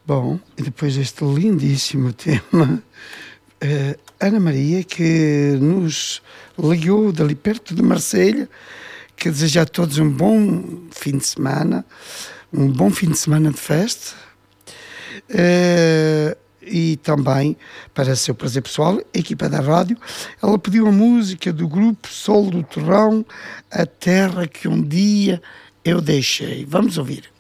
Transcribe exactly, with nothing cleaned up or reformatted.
Bom, e depois deste lindíssimo tema, uh, Ana Maria, que nos ligou dali perto de Marselha, que deseja a todos um bom fim de semana, um bom fim de semana de festa, uh, e também, para seu prazer pessoal, a equipa da rádio, ela pediu a música do grupo Sol do Torrão, A Terra que um Dia Eu Deixei. Vamos ouvir.